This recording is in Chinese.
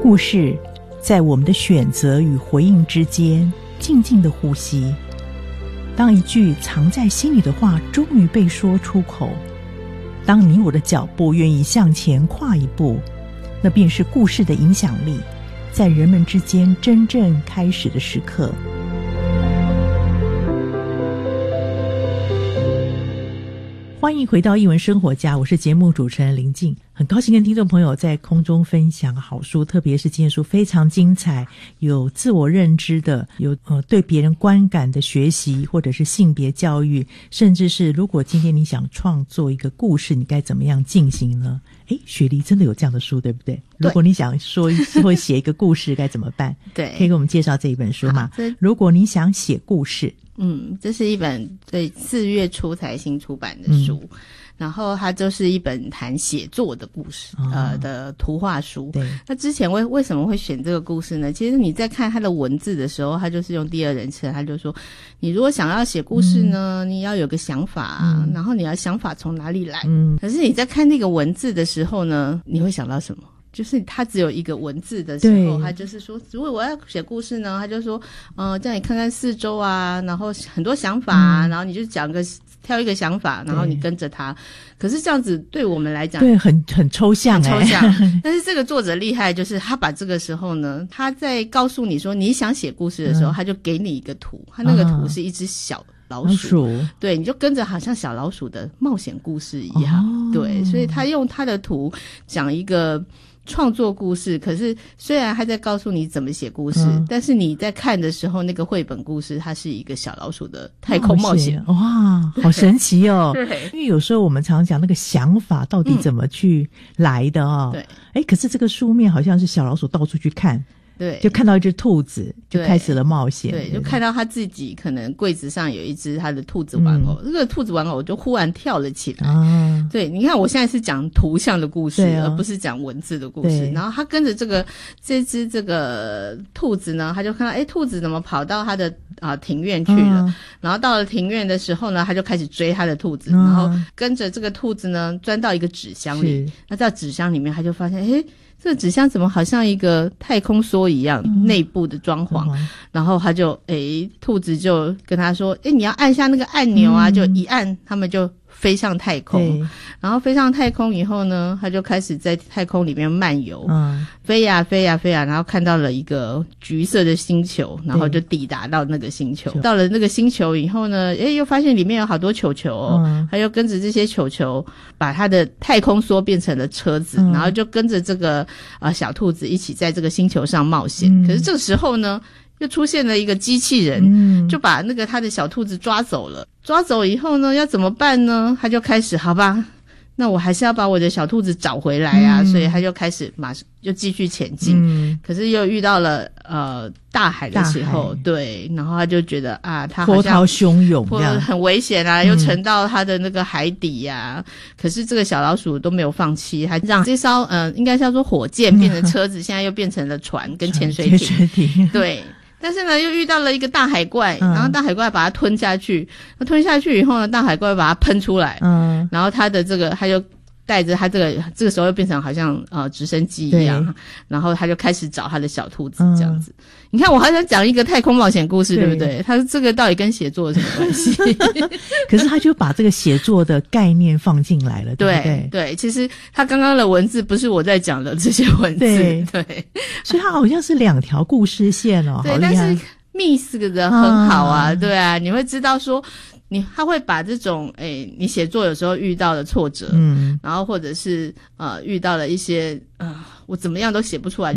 故事在我们的选择与回应之间静静的呼吸。当一句藏在心里的话终于被说出口，当你我的脚步愿意向前跨一步，那便是故事的影响力在人们之间真正开始的时刻。欢迎回到艺文生活家，我是节目主持人林静，很高兴跟听众朋友在空中分享好书，特别是今天书非常精彩，有自我认知的，有对别人观感的学习，或者是性别教育，甚至是如果今天你想创作一个故事，你该怎么样进行呢？雪梨真的有这样的书对不对？如果你想说或写一个故事该怎么办？对，可以给我们介绍这一本书吗？如果你想写故事， 这是一本对4月初才新出版的书，然后它就是一本谈写作的故事，的图画书。对，那之前为什么会选这个故事呢？其实你在看它的文字的时候，它就是用第二人称，他就说，你如果想要写故事呢，你要有个想法，然后你要想法从哪里来？可是你在看那个文字的时候呢，你会想到什么？就是他只有一个文字的时候，他就是说，如果我要写故事呢，他就说，叫你看看四周啊，然后很多想法啊，然后你就挑一个想法，然后你跟着他。可是这样子对我们来讲，对，很抽象，很抽象。但是这个作者厉害，就是他把这个时候呢，他在告诉你说你想写故事的时候，他就给你一个图，他那个图是一只小老鼠，对，你就跟着好像小老鼠的冒险故事一样，对，所以他用他的图讲一个创作故事，可是虽然他在告诉你怎么写故事，但是你在看的时候，那个绘本故事它是一个小老鼠的太空冒险。哇，好神奇哦！对，因为有时候我们常讲那个想法到底怎么去来的哦。对，可是这个书面好像是小老鼠到处去看。对，就看到一只兔子，就开始了冒险。对，就看到他自己可能柜子上有一只他的兔子玩偶，这个兔子玩偶就忽然跳了起来。对，你看我现在是讲图像的故事，而不是讲文字的故事。然后他跟着这只兔子呢，他就看到兔子怎么跑到他的庭院去了。然后到了庭院的时候呢，他就开始追他的兔子，然后跟着这个兔子呢钻到一个纸箱里。那在纸箱里面，他就发现这个纸箱怎么好像一个太空梭一样，内部的装潢。然后他就兔子就跟他说你要按下那个按钮啊，就一按他们就飞上太空。然后飞上太空以后呢，他就开始在太空里面漫游，飞呀飞呀飞呀，然后看到了一个橘色的星球，然后就抵达到那个星球。到了那个星球以后呢，又发现里面有好多球球他又跟着这些球球把他的太空梭变成了车子，然后就跟着这个小兔子一起在这个星球上冒险。可是这个时候呢，又出现了一个机器人，就把他的小兔子抓走了。抓走以后呢，要怎么办呢？他就开始，好吧，那我还是要把我的小兔子找回来啊，所以他就开始马上就继续前进。可是又遇到了大海的时候，对，然后他就觉得他好像波涛汹涌，很危险啊，又沉到他的那个海底啊。可是这个小老鼠都没有放弃，还让这艘应该叫做火箭变成车子，现在又变成了船跟潜水艇。对。但是呢，又遇到了一个大海怪，然后大海怪把它吞下去。那吞下去以后呢，大海怪把它喷出来。然后他就带着他这个时候又变成好像直升机一样，然后他就开始找他的小兔子这样子。你看，我还想讲一个太空冒险故事，对不对？他这个到底跟写作有什么关系？可是他就把这个写作的概念放进来了，对不对？对，其实他刚刚的文字不是我在讲的这些文字，对，所以他好像是2条故事线哦，对，好厉害，但是 mix 的很好啊，对啊，你会知道说。他会把这种你写作有时候遇到的挫折，然后或者是遇到了一些我怎么样都写不出来，